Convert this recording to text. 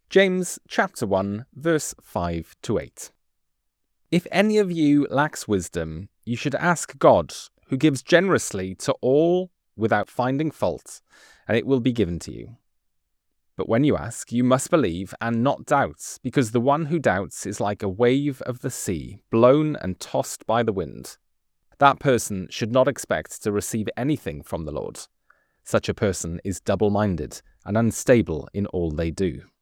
James chapter 1, verse 5 to 8. If any of you lacks wisdom, you should ask God, who gives generously to all without finding fault, and it will be given to you. But when you ask, you must believe and not doubt, because the one who doubts is like a wave of the sea, blown and tossed by the wind. That person should not expect to receive anything from the Lord. Such a person is double-minded and unstable in all they do.